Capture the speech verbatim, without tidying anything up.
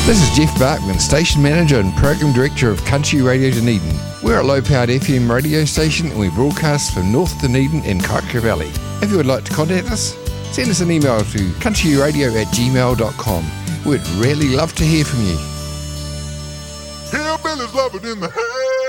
This is Jeff Barkman, Station Manager and Program Director of Country Radio Dunedin. We're a low-powered F M radio station and we broadcast from North Dunedin and Kaikoura Valley. If you would like to contact us, send us an email to countryradio at gmail dot com. We'd really love to hear from you. Hillbillies love it in the house.